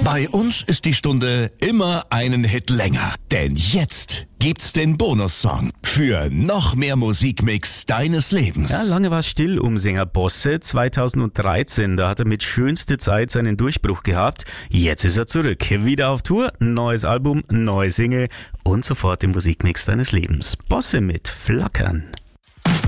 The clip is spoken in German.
Bei uns ist die Stunde immer einen Hit länger. Denn jetzt gibt's den Bonussong für noch mehr Musikmix deines Lebens. Ja, lange war still um Sänger Bosse. 2013, da hat er mit Schönste Zeit seinen Durchbruch gehabt. Jetzt ist er zurück. Wieder auf Tour, neues Album, neue Single und sofort im Musikmix deines Lebens. Bosse mit Flackern.